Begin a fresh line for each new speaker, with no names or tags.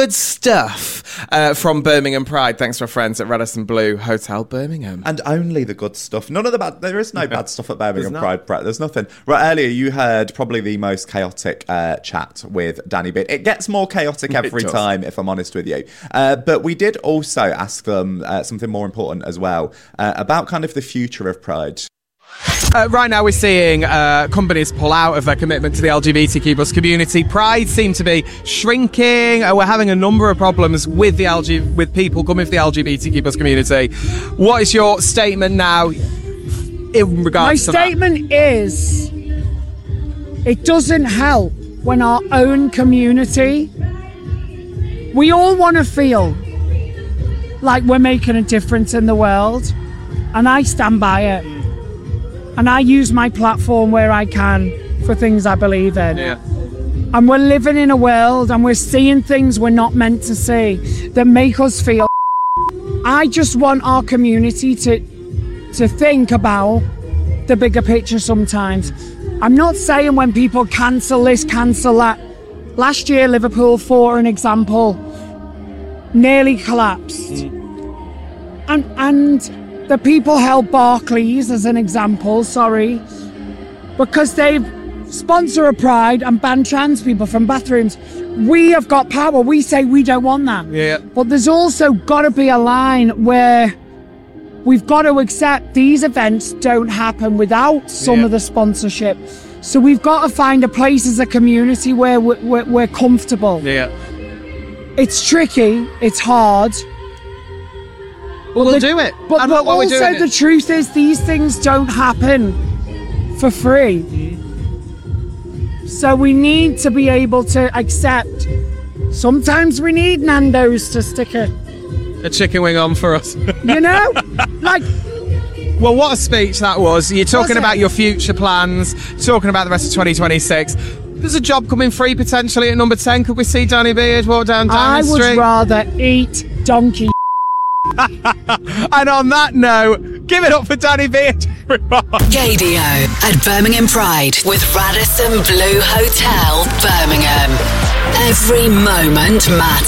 good stuff from Birmingham Pride. Thanks to our friends at Radisson Blu Hotel Birmingham.
And only the good stuff. None of the bad. There is no bad stuff at Birmingham Pride. There's nothing. Right, earlier you heard probably the most chaotic chat with Danny Beard. It gets more chaotic every time, if I'm honest with you. But we did also ask them something more important as well, about kind of the future of Pride.
Right now we're seeing companies pull out of their commitment to the LGBTQ plus community. Pride seems to be shrinking. We're having a number of problems with with people coming from the LGBTQ plus community. What is your statement now in regards to that?
My statement is, it doesn't help when our own community, we all want to feel like we're making a difference in the world, and I stand by it. And I use my platform where I can for things I believe in.
Yeah.
And we're living in a world and we're seeing things we're not meant to see that make us feel. I just want our community to think about the bigger picture sometimes. I'm not saying when people cancel this, cancel that. Last year, Liverpool, for an example, nearly collapsed. And the people held Barclays as an example, because they've sponsored a Pride and banned trans people from bathrooms. We have got power. We say we don't want that.
Yeah.
But there's also got to be a line where we've got to accept these events don't happen without some of the sponsorship. So we've got to find a place as a community where we're comfortable.
Yeah.
It's tricky. It's hard.
We'll do it.
But also the truth is these things don't happen for free. So we need to be able to accept sometimes we need Nando's to stick
a chicken wing on for us.
You know? Like...
Well, what a speech that was. You're talking about your future plans, talking about the rest of 2026. There's a job coming free potentially at number 10. Could we see Danny Beard walk down Downing Street?
I would rather eat donkey.
And on that note, give it up for Danny Beard.
Gaydio at Birmingham Pride with Radisson Blu Hotel Birmingham. Every moment matters.